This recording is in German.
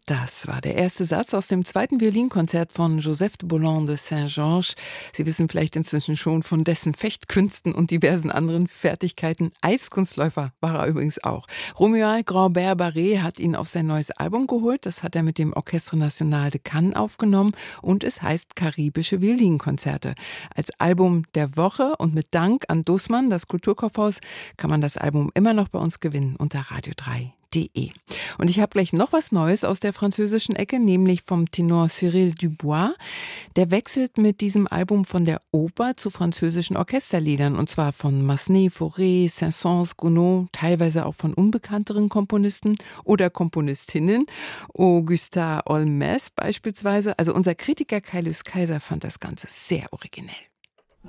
Das war der erste Satz aus dem zweiten Violinkonzert von Joseph de Boulogne de Saint-Georges. Sie wissen vielleicht inzwischen schon von dessen Fechtkünsten und diversen anderen Fertigkeiten. Eiskunstläufer war er übrigens auch. Romuald Grand-Barré hat ihn auf sein neues Album geholt. Das hat er mit dem Orchestre National de Cannes aufgenommen und es heißt Karibische Violinkonzerte. Als Album der Woche und mit Dank an Dussmann, das Kulturkaufhaus, kann man das Album immer noch bei uns gewinnen unter radio3.de. Und ich habe gleich noch was Neues aus der französischen Ecke, nämlich vom Tenor Cyril Dubois. Der wechselt mit diesem Album von der Oper zu französischen Orchesterliedern, und zwar von Massenet, Fauré, Saint-Saëns, Gounod, teilweise auch von unbekannteren Komponisten oder Komponistinnen, Augusta Olmès beispielsweise. Also unser Kritiker Kaius Kaiser fand das Ganze sehr originell.